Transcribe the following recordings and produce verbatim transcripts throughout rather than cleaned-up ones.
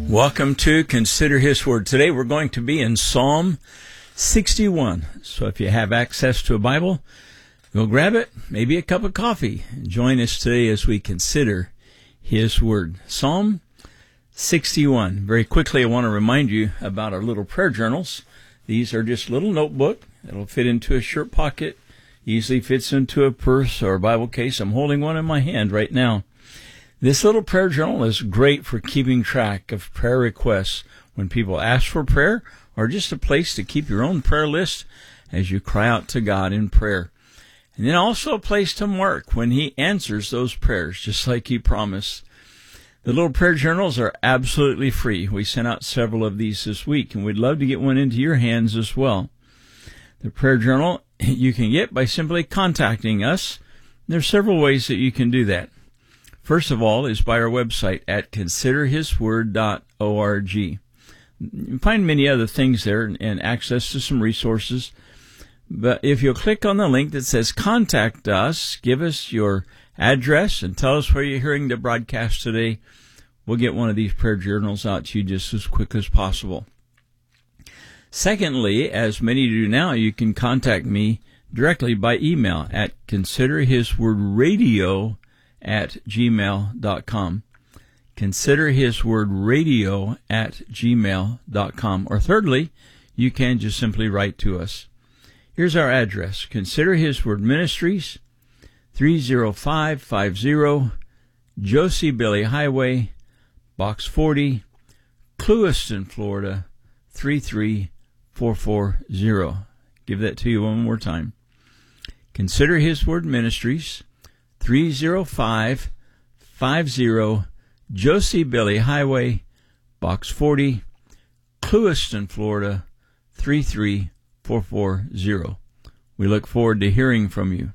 Welcome to Consider His Word. Today we're going to be in Psalm sixty-one. So if you have access to a Bible, go grab it, maybe a cup of coffee, and join us today as we consider His Word. Psalm sixty-one. Very quickly, I want to remind you about our little prayer journals. These are just a little notebook that'll fit into a shirt pocket, easily fits into a purse or a Bible case. I'm holding one in my hand right now. This little prayer journal is great for keeping track of prayer requests when people ask for prayer, or just a place to keep your own prayer list as you cry out to God in prayer. And then also a place to mark when He answers those prayers, just like He promised. The little prayer journals are absolutely free. We sent out several of these this week, and we'd love to get one into your hands as well. The prayer journal you can get by simply contacting us. There's several ways that you can do that. First of all is by our website at consider his word dot org. You can find many other things there and access to some resources. But if you'll click on the link that says Contact Us, give us your address and tell us where you're hearing the broadcast today, we'll get one of these prayer journals out to you just as quick as possible. Secondly, as many do now, you can contact me directly by email at considerhiswordradio at gmail dot com. Consider His Word Radio at gmail dot com. Or thirdly, you can just simply write to us. Here's our address. Consider His Word Ministries, three oh five fifty Josie Billy Highway, Box forty, Clewiston, Florida, three three four four zero. Give that to you one more time. Consider His Word Ministries, three oh five fifty Josie Billy Highway, Box forty, Clewiston, Florida, three three four four zero. We look forward to hearing from you.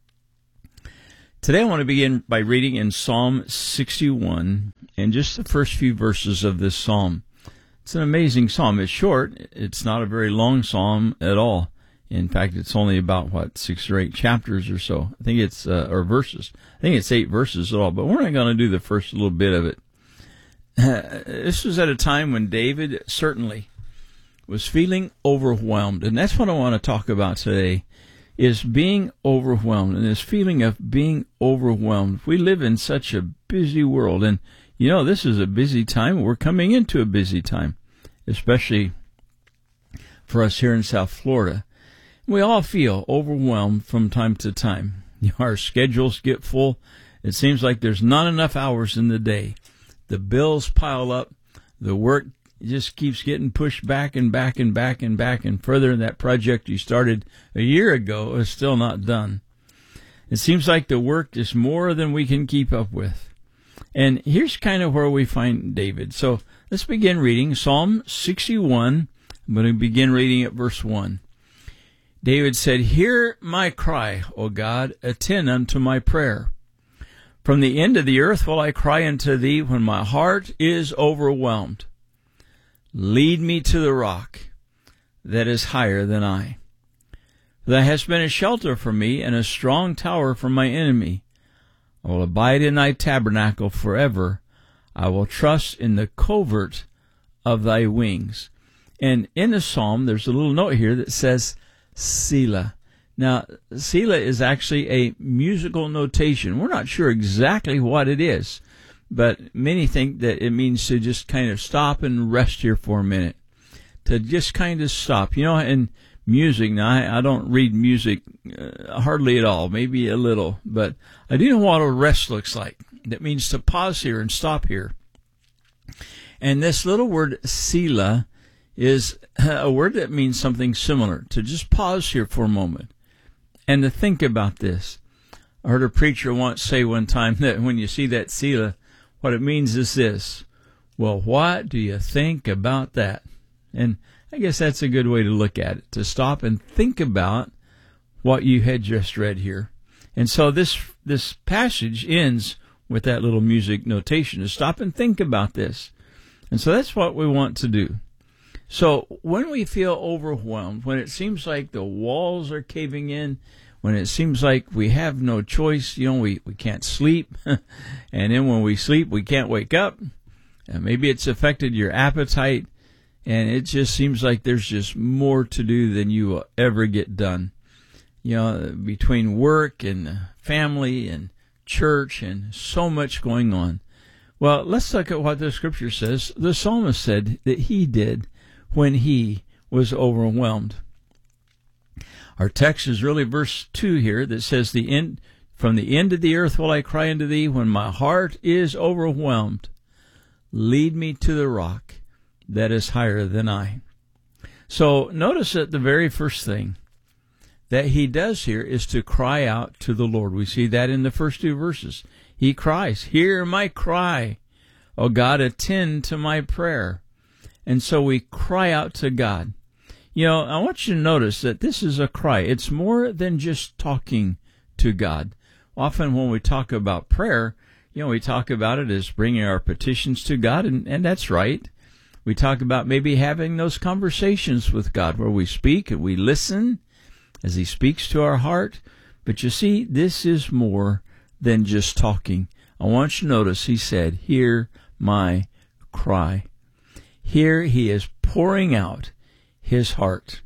Today I want to begin by reading in Psalm sixty-one and just the first few verses of this psalm. It's an amazing psalm. It's short. It's not a very long psalm at all. In fact, it's only about, what, six or eight chapters or so. I think it's, uh, or verses. I think it's eight verses at all, but we're not going to do the first little bit of it. Uh, this was at a time when David certainly was feeling overwhelmed. And that's what I want to talk about today, is being overwhelmed, and this feeling of being overwhelmed. We live in such a busy world, and, you know, this is a busy time. We're coming into a busy time, especially for us here in South Florida. We all feel overwhelmed from time to time. Our schedules get full. It seems like there's not enough hours in the day. The bills pile up. The work just keeps getting pushed back and back and back and back and further. And that project you started a year ago is still not done. It seems like the work is more than we can keep up with. And here's kind of where we find David. So let's begin reading Psalm sixty-one. I'm going to begin reading at verse one. David said, "Hear my cry, O God, attend unto my prayer. From the end of the earth will I cry unto thee when my heart is overwhelmed. Lead me to the rock that is higher than I. Thou hast been a shelter for me and a strong tower from my enemy. I will abide in thy tabernacle forever. I will trust in the covert of thy wings." And in the psalm, there's a little note here that says, Selah. Now, Selah is actually a musical notation. We're not sure exactly what it is, but many think that it means to just kind of stop and rest here for a minute, to just kind of stop. You know, in music, now I, I don't read music uh, hardly at all, maybe a little, but I do know what a rest looks like. That means to pause here and stop here. And this little word Selah is a word that means something similar, to just pause here for a moment and to think about this. I heard a preacher once say one time that when you see that Selah, what it means is this: well, what do you think about that? And I guess that's a good way to look at it, to stop and think about what you had just read here. And so this this passage ends with that little music notation, to stop and think about this. And so that's what we want to do. So when we feel overwhelmed, when it seems like the walls are caving in, when it seems like we have no choice, you know, we, we can't sleep, and then when we sleep, we can't wake up, And maybe it's affected your appetite, and it just seems like there's just more to do than you will ever get done. You know, between work and family and church and so much going on. Well, let's look at what the scripture says. The psalmist said that he did when he was overwhelmed. Our text is really verse two here that says, "The end, from the end of the earth will I cry unto thee when my heart is overwhelmed. Lead me to the rock that is higher than I." So notice that the very first thing that he does here is to cry out to the Lord. We see that in the first two verses. He cries, "Hear my cry, O God, attend to my prayer." And so we cry out to God. You know, I want you to notice that this is a cry. It's more than just talking to God. Often when we talk about prayer, you know, we talk about it as bringing our petitions to God, and, and that's right. We talk about maybe having those conversations with God where we speak and we listen as he speaks to our heart. But you see, this is more than just talking. I want you to notice he said, "Hear my cry." Here he is pouring out his heart.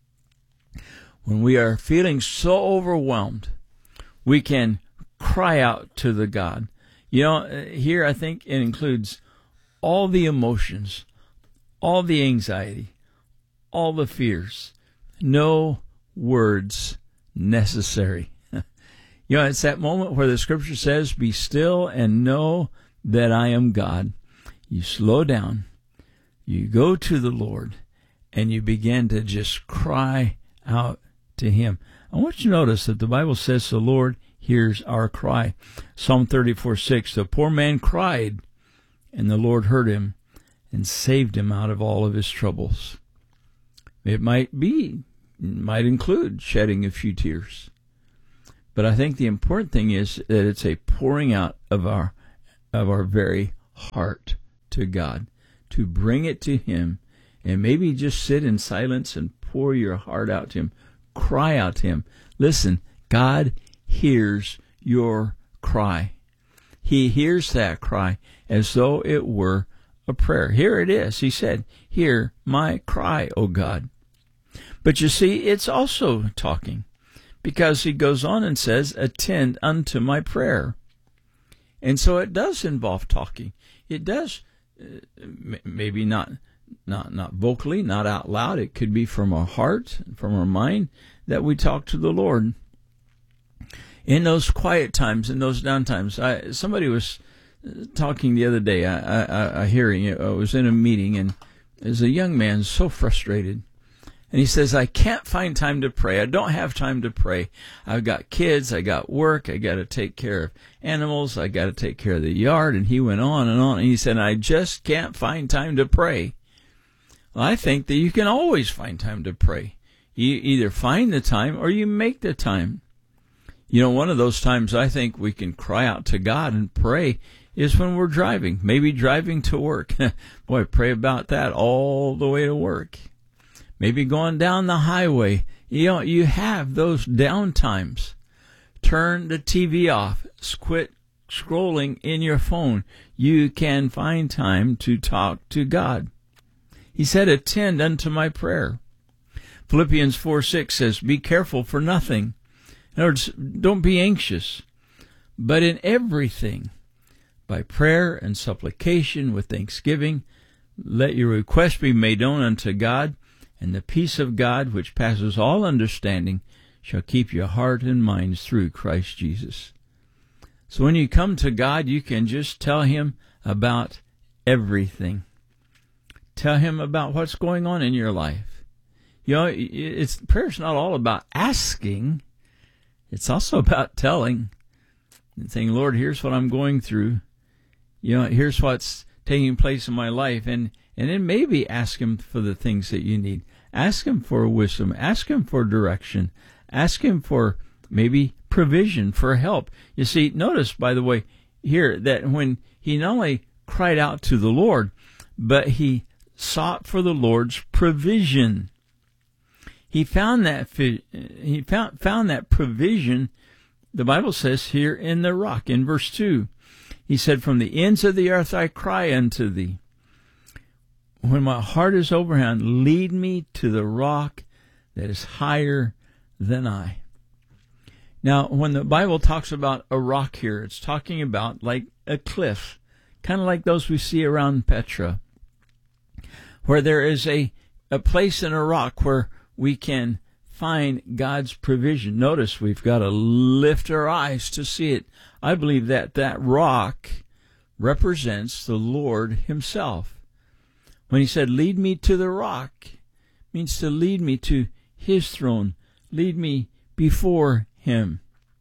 When we are feeling so overwhelmed, we can cry out to the God. You know, here I think it includes all the emotions, all the anxiety, all the fears. No words necessary. You know, it's that moment where the scripture says, "Be still and know that I am God." You slow down, you go to the Lord, and you begin to just cry out to him. I want you to notice that the Bible says the Lord hears our cry. Psalm thirty-four six, "The poor man cried, and the Lord heard him and saved him out of all of his troubles." It might be, it might include shedding a few tears. But I think the important thing is that it's a pouring out of our of our very heart to God, to bring it to him, and maybe just sit in silence and pour your heart out to him. Cry out to him. Listen, God hears your cry. He hears that cry as though it were a prayer. Here it is. He said, "Hear my cry, O God." But you see, it's also talking, because he goes on and says, "Attend unto my prayer." And so it does involve talking. It does, uh, maybe not, not, not vocally, not out loud. It could be from our heart, from our mind, that we talk to the Lord. In those quiet times, in those down times, I, somebody was talking the other day, I, I, I hearing, I was in a meeting, and there's a young man so frustrated. And he says, "I can't find time to pray. I don't have time to pray. I've got kids. I got work. I got to take care of animals. I got to take care of the yard." And he went on and on. And he said, "I just can't find time to pray." Well, I think that you can always find time to pray. You either find the time or you make the time. You know, one of those times I think we can cry out to God and pray is when we're driving, maybe driving to work. Boy, pray about that all the way to work. Maybe going down the highway. You know, you have those down times. Turn the T V off. Quit scrolling in your phone. You can find time to talk to God. He said, "Attend unto my prayer." Philippians four six says, "Be careful for nothing." In other words, don't be anxious, but in everything, by prayer and supplication with thanksgiving, let your requests be made known unto God, and the peace of God, which passes all understanding, shall keep your heart and minds through Christ Jesus. So when you come to God, you can just tell him about everything. Tell him about what's going on in your life. You know, it's prayer's not all about asking. It's also about telling and saying, "Lord, here's what I'm going through. You know, here's what's taking place in my life." And, and then maybe ask him for the things that you need. Ask him for wisdom. Ask him for direction. Ask him for maybe provision, for help. You see, notice, by the way, here that when he not only cried out to the Lord, but he sought for the Lord's provision. He found that he found found that provision. The Bible says here in the rock, in verse two, He said, from the ends of the earth I cry unto thee. When my heart is overwhelmed, lead me to the rock that is higher than I. Now, when the Bible talks about a rock here, it's talking about like a cliff, kind of like those we see around Petra, where there is a, a place in a rock where we can find God's provision. Notice we've got to lift our eyes to see it. I believe that that rock represents the Lord himself. When he said, lead me to the rock, it means to lead me to his throne, lead me before him.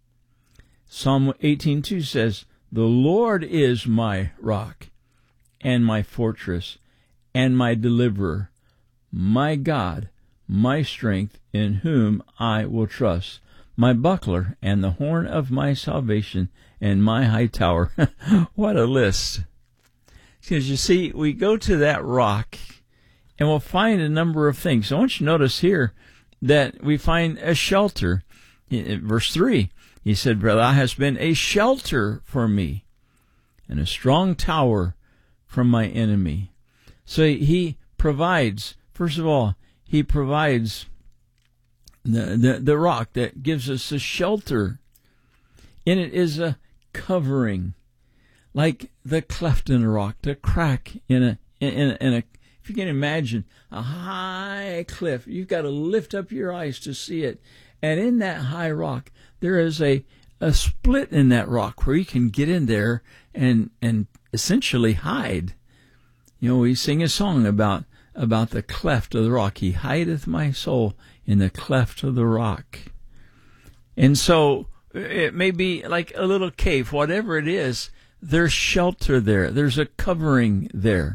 Psalm eighteen two says, the Lord is my rock and my fortress and my deliverer, my God, my strength, in whom I will trust, my buckler and the horn of my salvation and my high tower. What a list. Because you see, we go to that rock and we'll find a number of things. I want you to notice here that we find a shelter. In verse three, he said, thou hast been a shelter for me and a strong tower from my enemy. So he provides, first of all, he provides the, the, the rock that gives us a shelter. And it is a covering, like the cleft in a rock, the crack in a, in a, in a, if you can imagine a high cliff, you've got to lift up your eyes to see it. And in that high rock, there is a, a split in that rock where you can get in there and, and essentially hide. You know, we sing a song about, about the cleft of the rock. He hideth my soul in the cleft of the rock. And so it may be like a little cave, whatever it is, there's shelter there. There's a covering there.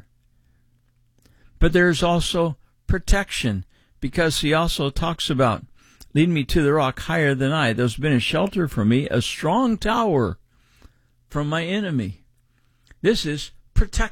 But there's also protection, because he also talks about, lead me to the rock higher than I. There's been a shelter for me, a strong tower from my enemy. This is protection.